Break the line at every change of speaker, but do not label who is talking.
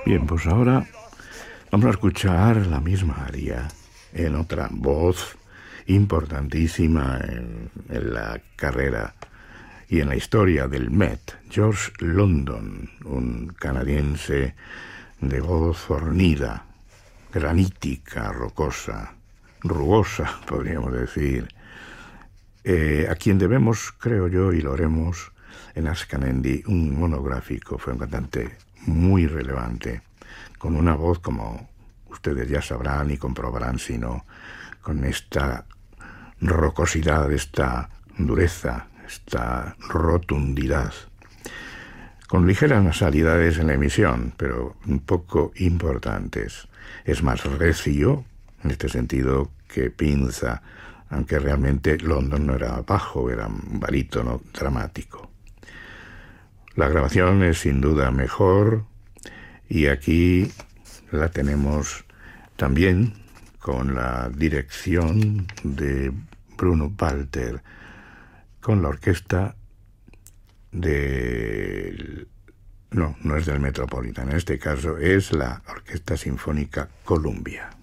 Bien, pues ahora vamos a escuchar la misma aria en otra voz importantísima en la carrera y en la historia del Met, George London, un canadiense de voz fornida, granítica, rocosa, rugosa, podríamos decir, a quien debemos, creo yo, y lo haremos en Ascanendi, un monográfico. Fue un cantante muy relevante, con una voz, como ustedes ya sabrán y comprobarán, sino con esta rocosidad, esta dureza, esta rotundidad, con ligeras nasalidades en la emisión, pero un poco importantes. Es más recio, en este sentido, que Pinza, aunque realmente London no era bajo, era un barítono dramático. La grabación es sin duda mejor, y aquí la tenemos también con la dirección de Bruno Walter, con la orquesta no es del Metropolitan, en este caso es la Orquesta Sinfónica Columbia.